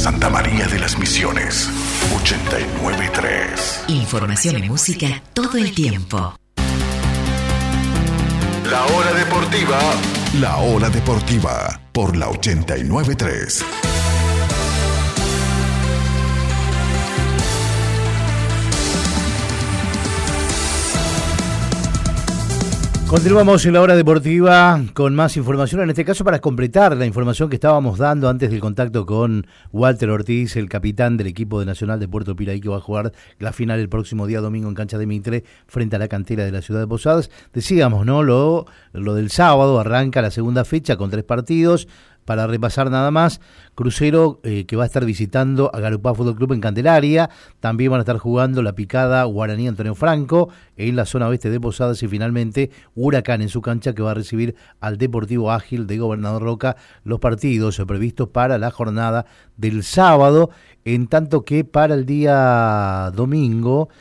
Santa María de las Misiones, 89.3. Información y música todo el tiempo. La Hora Deportiva. La Hora Deportiva por la 89.3. Continuamos en la Hora Deportiva con más información, en este caso para completar la información que estábamos dando antes del contacto con Walter Ortiz, el capitán del equipo de Nacional de Puerto Piraí, que va a jugar la final el próximo día domingo en cancha de Mitre frente a la cantera de la ciudad de Posadas. Decíamos, ¿no? Lo del sábado arranca la segunda fecha con 3 partidos. Para repasar nada más, Crucero que va a estar visitando a Garupá Fútbol Club en Candelaria, también van a estar jugando la Picada Guaraní Antonio Franco en la zona oeste de Posadas y finalmente Huracán en su cancha que va a recibir al Deportivo Ágil de Gobernador Roca, los partidos previstos para la jornada del sábado, en tanto que para el día domingo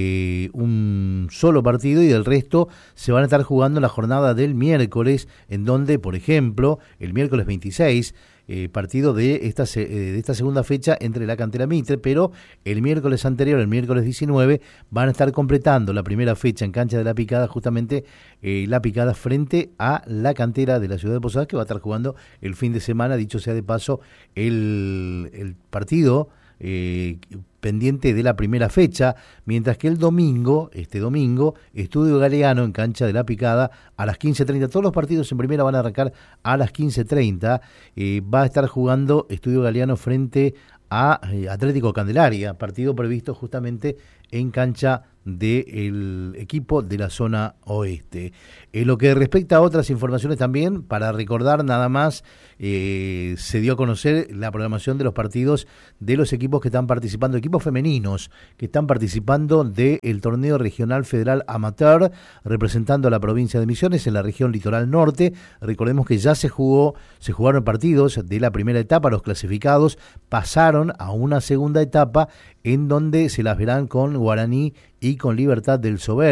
un solo partido y el resto se van a estar jugando la jornada del miércoles, en donde, por ejemplo, el miércoles 26, partido de esta segunda fecha entre la cantera Mitre, pero el miércoles anterior, el miércoles 19, van a estar completando la primera fecha en cancha de la Picada, justamente la Picada frente a la cantera de la ciudad de Posadas, que va a estar jugando el fin de semana, dicho sea de paso, el partido pendiente de la primera fecha, mientras que el domingo, Estudio Galeano en cancha de la Picada a las 15:30. Todos los partidos en primera van a arrancar a las 15:30. Va a estar jugando Estudio Galeano frente a Atlético Candelaria, partido previsto justamente en cancha del equipo de la zona oeste. En lo que respecta a otras informaciones también, para recordar nada más, se dio a conocer la programación de los partidos de los equipos que están participando, equipos femeninos que están participando del torneo regional federal amateur, representando a la provincia de Misiones en la región litoral norte. Recordemos que ya se jugaron partidos de la primera etapa, los clasificados pasaron a una segunda etapa en donde se las verán con Guaraní y con Libertad del Sober.